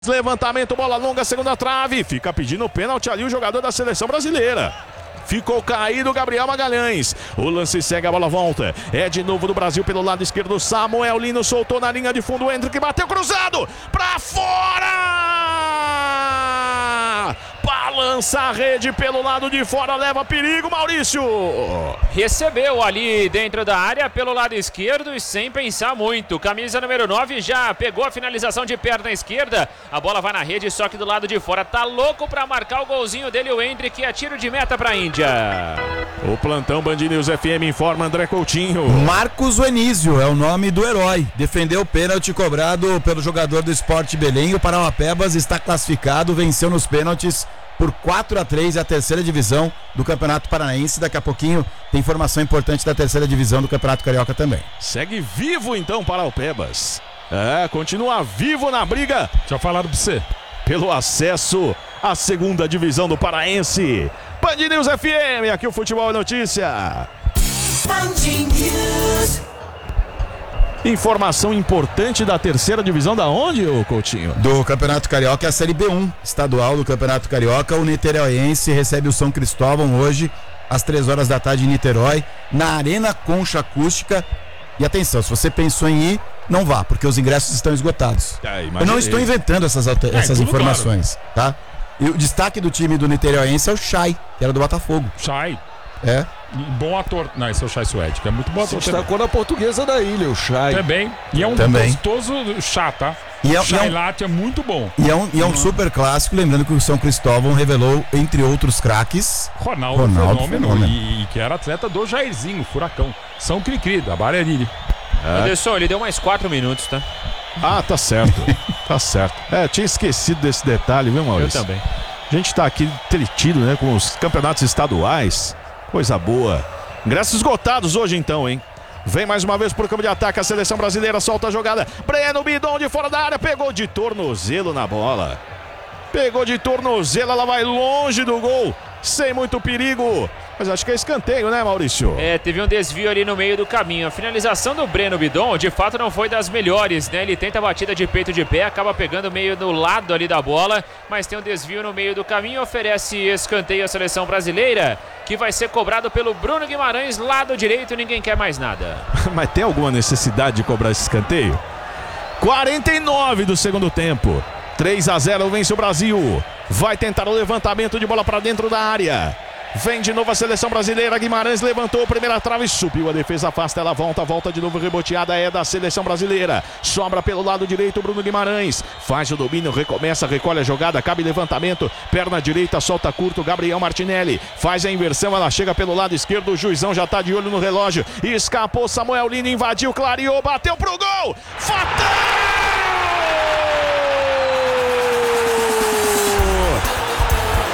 Levantamento, bola longa, segunda trave. Fica pedindo pênalti ali o jogador da seleção brasileira. Ficou caído Gabriel Magalhães. O lance segue, a bola volta. É de novo do Brasil pelo lado esquerdo. Samuel Lino soltou na linha de fundo. Hendrick bateu cruzado. Pra fora! Balança a rede pelo lado de fora. Leva perigo, Maurício. Recebeu ali dentro da área pelo lado esquerdo e sem pensar muito. Camisa número 9 já pegou a finalização de perna esquerda. A bola vai na rede, só que do lado de fora. Tá louco pra marcar o golzinho dele, o Hendrick. É tiro de meta pra Índia. O plantão Band News FM informa André Coutinho. Marcos Anísio é o nome do herói. Defendeu o pênalti cobrado pelo jogador do Sport Belém. O Parauapebas está classificado, venceu nos pênaltis por 4-3, a terceira divisão do Campeonato Paranaense. Daqui a pouquinho tem informação importante da terceira divisão do Campeonato Carioca também. Segue vivo então Parauapebas. Continua vivo na briga. Já falaram pra você. Pelo acesso à segunda divisão do Paraense. Band News FM, aqui o Futebol é Notícia. Band News. Informação importante da terceira divisão da onde, ô Coutinho? Do Campeonato Carioca, é a Série B1 estadual do Campeonato Carioca. O niteróiense recebe o São Cristóvão hoje, às 3 horas da tarde em Niterói, na Arena Concha Acústica. E atenção, se você pensou em ir, não vá, porque os ingressos estão esgotados. Eu não estou inventando essas informações, claro. Tá? E o destaque do time do niteróiense é o Chay, que era do Botafogo. Chay. É. Bom ator. Não, esse é o Chay Suede, que é muito bom ator. Você destacou na Portuguesa da Ilha, o Chay. Também. E é um gostoso chá, tá? Chay Latte é muito bom. E é um super clássico, lembrando que o São Cristóvão revelou, entre outros craques, Ronaldo Fenômeno. E que era atleta do Jairzinho, Furacão. São Cri-Cri, da Barerilha. Anderson, ele deu mais 4 minutos, tá? Tá certo. Tá certo. Tinha esquecido desse detalhe, viu, Maurício? Eu também. A gente tá aqui entretido, né, com os campeonatos estaduais. Coisa boa. Ingressos esgotados hoje então, hein? Vem mais uma vez pro campo de ataque a seleção brasileira, solta a jogada. Breno Bidon de fora da área, pegou de tornozelo na bola. Pegou de tornozelo, ela vai longe do gol, sem muito perigo. Mas acho que é escanteio, né, Maurício? Teve um desvio ali no meio do caminho. A finalização do Breno Bidon, de fato, não foi das melhores, né? Ele tenta a batida de peito de pé, acaba pegando meio do lado ali da bola, mas tem um desvio no meio do caminho, oferece escanteio à seleção brasileira, que vai ser cobrado pelo Bruno Guimarães, lado direito, ninguém quer mais nada. Mas tem alguma necessidade de cobrar esse escanteio? 49 do segundo tempo. 3-0 vence o Brasil. Vai tentar o levantamento de bola para dentro da área. Vem de novo a seleção brasileira. Guimarães levantou, primeira trave, subiu a defesa, afasta, ela volta de novo, reboteada é da seleção brasileira. Sobra pelo lado direito, Bruno Guimarães faz o domínio, recomeça, recolhe a jogada, cabe levantamento, perna direita, solta curto, Gabriel Martinelli faz a inversão, ela chega pelo lado esquerdo, o Juizão já tá de olho no relógio, escapou, Samuel Lino invadiu, clareou, bateu pro gol, fatal!